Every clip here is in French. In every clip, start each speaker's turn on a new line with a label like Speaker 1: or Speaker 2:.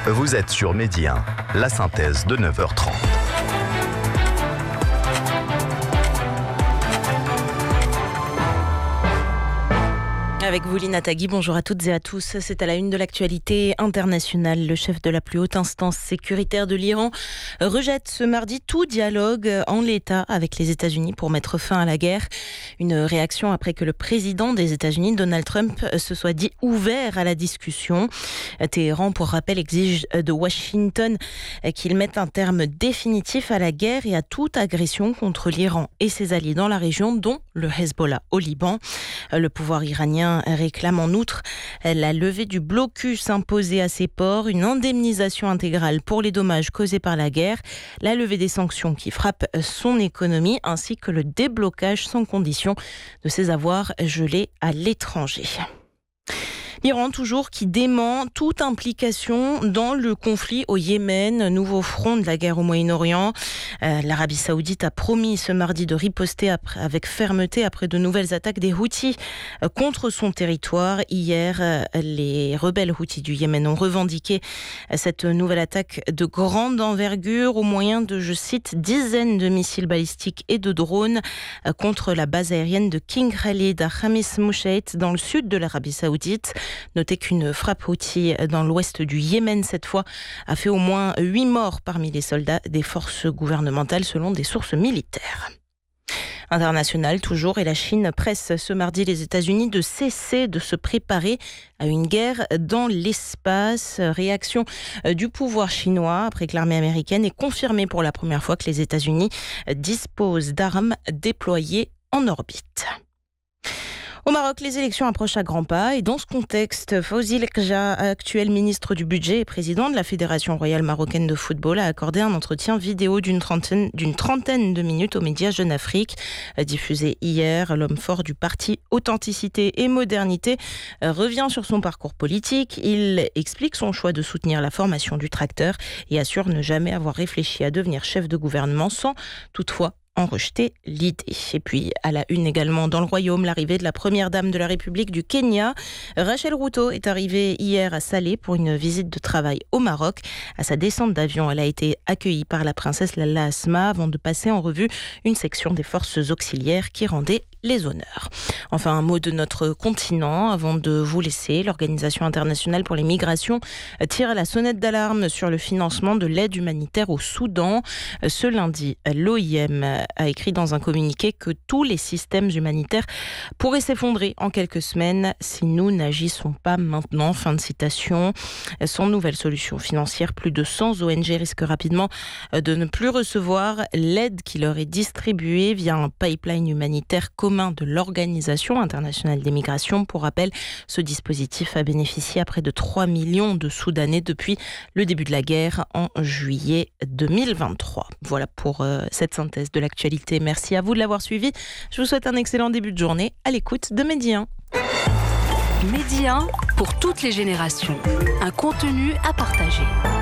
Speaker 1: Vous êtes sur Midi 1, la synthèse de 9h30.
Speaker 2: Avec vous, Lina Tagui, bonjour à toutes et à tous. C'est à la une de l'actualité internationale. Le chef de la plus haute instance sécuritaire de l'Iran rejette ce mardi tout dialogue en l'état avec les États-Unis pour mettre fin à la guerre. Une réaction après que le président des États-Unis, Donald Trump, se soit dit ouvert à la discussion. Téhéran, pour rappel, exige de Washington qu'il mette un terme définitif à la guerre et à toute agression contre l'Iran et ses alliés dans la région, dont le Hezbollah au Liban. Le pouvoir iranien réclame en outre la levée du blocus imposé à ses ports, une indemnisation intégrale pour les dommages causés par la guerre, la levée des sanctions qui frappent son économie, ainsi que le déblocage sans condition de ses avoirs gelés à l'étranger. L'Iran, toujours, qui dément toute implication dans le conflit au Yémen, nouveau front de la guerre au Moyen-Orient. L'Arabie Saoudite a promis ce mardi de riposter avec fermeté après de nouvelles attaques des Houthis contre son territoire. Hier, les rebelles Houthis du Yémen ont revendiqué cette nouvelle attaque de grande envergure au moyen de, je cite, dizaines de missiles balistiques et de drones contre la base aérienne de King Khalid à Khamis Mouchait dans le sud de l'Arabie Saoudite. Notez qu'une frappe Houthi dans l'ouest du Yémen, cette fois, a fait au moins 8 morts parmi les soldats des forces gouvernementales, selon des sources militaires. International toujours, et la Chine presse ce mardi les États-Unis de cesser de se préparer à une guerre dans l'espace. Réaction du pouvoir chinois après que l'armée américaine ait confirmé pour la première fois que les États-Unis disposent d'armes déployées en orbite. Au Maroc, les élections approchent à grands pas et dans ce contexte, Fawzi Lekja, actuel ministre du Budget et président de la Fédération royale marocaine de football, a accordé un entretien vidéo d'une trentaine de minutes aux médias Jeune Afrique. Diffusé hier, l'homme fort du parti Authenticité et Modernité revient sur son parcours politique. Il explique son choix de soutenir la formation du tracteur et assure ne jamais avoir réfléchi à devenir chef de gouvernement sans toutefois en rejeter l'idée. Et puis, à la une également dans le Royaume, l'arrivée de la première dame de la République du Kenya. Rachel Ruto est arrivée hier à Salé pour une visite de travail au Maroc. À sa descente d'avion, elle a été accueillie par la princesse Lalla Asma avant de passer en revue une section des forces auxiliaires qui rendait les honneurs. Enfin, un mot de notre continent avant de vous laisser. L'Organisation internationale pour les migrations tire la sonnette d'alarme sur le financement de l'aide humanitaire au Soudan. Ce lundi, l'OIM a écrit dans un communiqué que tous les systèmes humanitaires pourraient s'effondrer en quelques semaines si nous n'agissons pas maintenant. Fin de citation. Sans nouvelle solution financière, plus de 100 ONG risquent rapidement de ne plus recevoir l'aide qui leur est distribuée via un pipeline humanitaire commun de l'Organisation internationale des migrations. Pour rappel, ce dispositif a bénéficié à près de 3 millions de Soudanais depuis le début de la guerre en juillet 2023. Voilà pour cette synthèse de l'actualité. Merci à vous de l'avoir suivi. Je vous souhaite un excellent début de journée à l'écoute de Midi 1.
Speaker 3: Midi 1 pour toutes les générations. Un contenu à partager.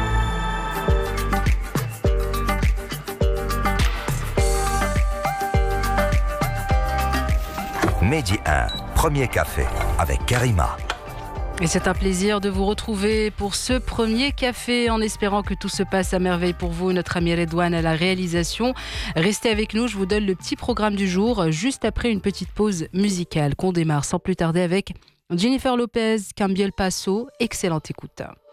Speaker 1: Midi 1, premier café avec Karima.
Speaker 3: Et c'est un plaisir de vous retrouver pour ce premier café, en espérant que tout se passe à merveille pour vous. Notre ami Redouane à la réalisation. Restez avec nous, je vous donne le petit programme du jour, juste après une petite pause musicale qu'on démarre sans plus tarder avec Jennifer Lopez, Cambiel Paso. Excellente écoute.